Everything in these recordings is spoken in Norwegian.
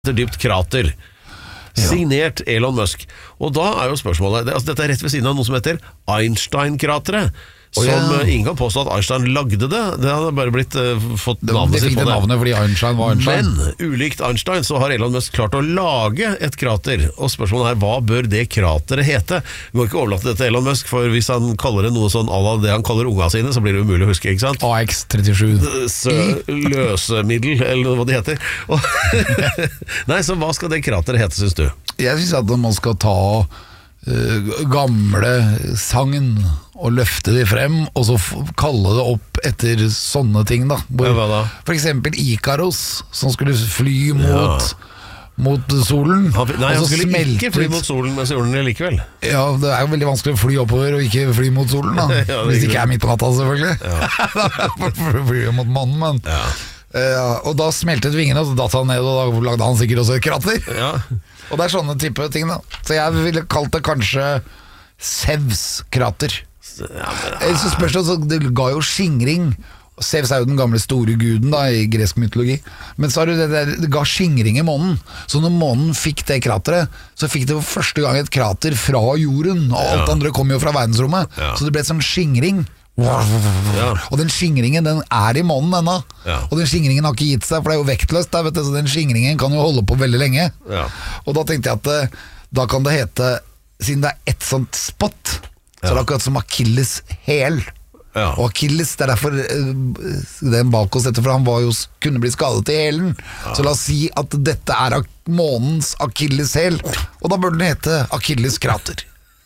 dypt krater. Signert Elon Musk. Og da jo spørsmålet, dette rett ved siden av noe som heter Einstein-krateret. Som ingen kan påstå at Einstein lagde det. Det hadde bare blitt fått navnet sitt på det. Navnet fordi Einstein var Einstein. Men ulikt Einstein så har Elon Musk klart å lage et krater. Og spørsmålet hva bør det krateret hete? Vi må ikke overlate det til Elon Musk, for hvis han kaller det noe sånn à det han kaller unga sine, så blir det umulig å huske, ikke sant? AX37 løsemiddel, eller hva det heter. Nei, så hva skal det krateret hete, synes du? Jeg synes at man skal ta gamle sagn og løfte de frem, og så kalle det opp etter sånne ting da. Hva da? For eksempel Ikaros, som skulle fly mot solen. Nei, han skulle ikke fly mot solen, men solen likevel. Ja, det jo veldig vanskelig å fly oppover og ikke fly mot solen da. Hvis det ikke midt på natta, selvfølgelig. Da fly mot mannen, men og da smeltet vingene, og så datt han ned, og da lagde han sikkert også et krater. Og det sånne type ting da. Så jeg ville kalt det kanskje Zeus-krater. Så spørs det ga jo skingring. Zeus jo den gamle store guden da, i gresk mytologi. Men så det ga skingring i månen. Så når månen fikk det krateret, så fikk det for første gang et krater fra jorden. Og alt andre kom jo fra verdensrommet. Så det ble sånn skingring. Og den skingringen, den i månen ennå. Og den skingringen har ikke gitt seg, for det jo vektløst der, vet du, så den skingringen kan jo holde på veldig lenge. Og da tenkte jeg at da kan det hete, siden det et sånt spot, så det akkurat som Achilles hæl. Og Achilles, det derfor den bak oss etter, for han var jo, kunne bli skadet i hælen. Så la oss si at dette månens Achilles hæl, og da bør den hete Achilles krater.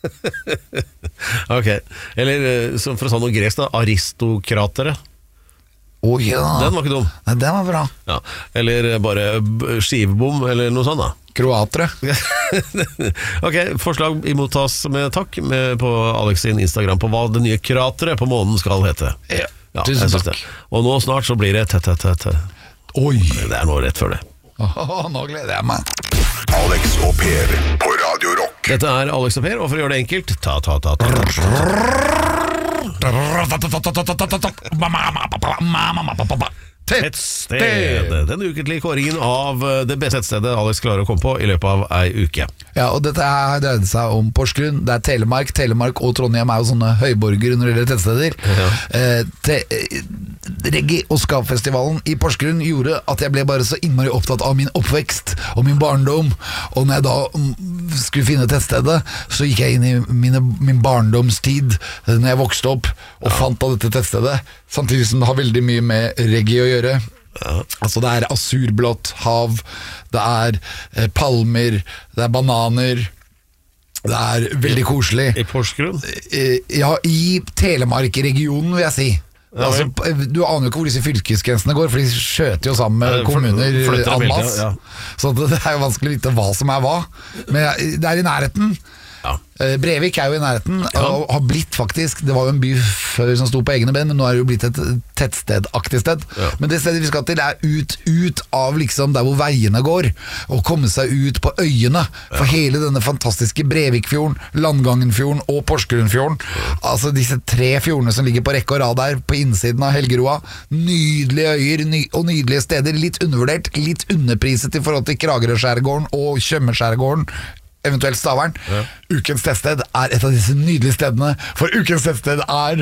Ok, eller for å ta noe gresk da, Aristokrateret. Den var ikke dum. Nei, den var bra. Eller bare skivebom, eller noe sånt da. Kroatere. Ok, forslag imottas med takk på Alex sin Instagram på hva det nye krateret på månen skal hete. Tusen takk. Og nå snart så blir det Oi. Det nå rett før det. Nå gleder jeg meg. Alex og Per på Radio Rock. Dette Alex og Per, og for å gjøre det enkelt Tettsted. Den ukentlige kåringen av det beste tettstedet Alex klarer å komme på i løpet av ei uke. Ja, og dette dreide seg om Porsgrunn. Det Telemark og Trondheim jo sånne høyborger når det gjelder tettsteder. Reggae- og skapfestivalen i Porsgrunn gjorde at jeg ble bare så innmari opptatt av min oppvekst og min barndom. Og når jeg da skulle finne tettstedet, så gikk jeg inn i min barndomstid når jeg vokste opp og fant av dette tettstedet, samtidig som det har veldig mye med reggae å gjøre. Altså det asurblått hav, det palmer, det bananer. Det veldig koselig. I Porsgrunn? Ja, i Telemark-regionen vil jeg si. Altså, du aner jo ikke hvor disse fylkesgrensene går, for de skjøter jo sammen med kommuner en masse. Så det jo vanskelig å vite hva som hva. Men det i nærheten. Brevik jo i nærheten og har blitt faktisk, det var jo en by før som sto på egne ben, men nå det jo blitt et tettstedaktig sted. Men det stedet vi skal til ut av liksom der hvor veiene går, og komme seg ut på øyene, for hele denne fantastiske Brevikfjorden, Landgangenfjorden og Porsgrunnfjorden, altså disse 3 fjordene som ligger på rekke og rad der på innsiden av Helgeroa. Nydelige øyer og nydelige steder, litt undervurdert, litt underpriset i forhold til Kragerø-skjærgården og Tjøme-skjærgården, eventuelt Stavern. Ukens tettsted et av disse nydelige stedene, for ukens tettsted at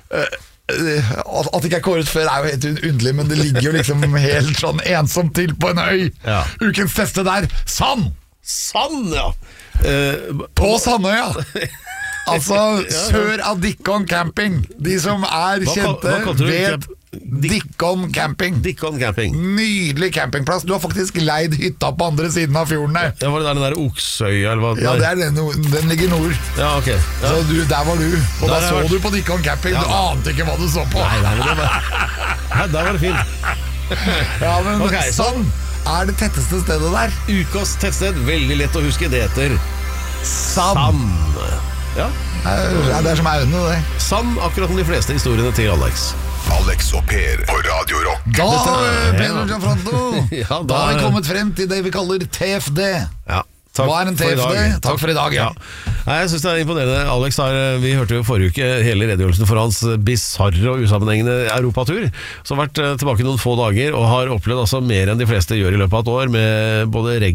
det ikke kåret før jo helt underlig, men det ligger jo liksom helt sånn ensomt til på en øy. Ukens tettsted Sand! Sand, ja! På Sandøya! Altså sør av Dikkon camping. De som kjente vet Dikkon camping. Nydelig campingplass. Du har faktisk leid hytta på andre siden av fjorden der. Ja, var det den der Oksøya eller hva? Ja, den ligger nord. Ja, ok. Så der var du. Og da så du på Dikkon camping. Du ante ikke hva du så på. Nei, der var det fint. Ja, men sånn det tetteste stedet der. Ukas tettsted, veldig lett å huske. Det heter Sand. Ja, det som øynene det. Sand, akkurat som de fleste historiene til Alex. Alex og Per på Radio Rock. Da, Pedro Gianfranto, da har vi kommet frem til det vi kaller TFD. Ja, Hva en TFD? Takk for i dag, ja. Nei, jeg synes det imponerende. Alex, vi hørte jo forrige uke hele redegjørelsen for hans bizarre og usammenhengende europatur, som har vært tilbake noen få dager, og har opplevd altså mer enn de fleste gjør i løpet av et år, med både reggae